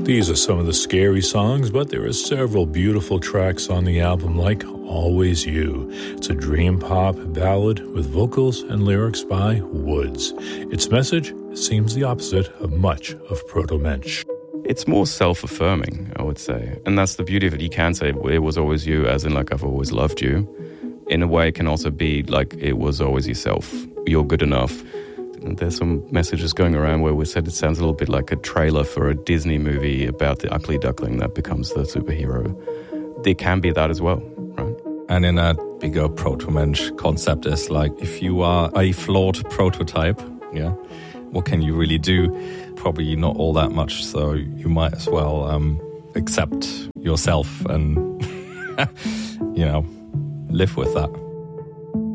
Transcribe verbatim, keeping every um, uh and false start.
These are some of the scary songs, but there are several beautiful tracks on the album, like Always You. It's a dream pop ballad with vocals and lyrics by Woods. Its message seems the opposite of much of Proto-Mensch. It's more self-affirming, I would say. And that's the beauty of it. You can say it was always you, as in like I've always loved you. In a way, it can also be like it was always yourself. You're good enough. There's some messages going around where we said it sounds a little bit like a trailer for a Disney movie about the ugly duckling that becomes the superhero. There can be that as well, right? And in a bigger Proto-Mensch concept is like, if you are a flawed prototype, yeah, what can you really do? Probably not all that much, so you might as well um, accept yourself and, you know, live with that.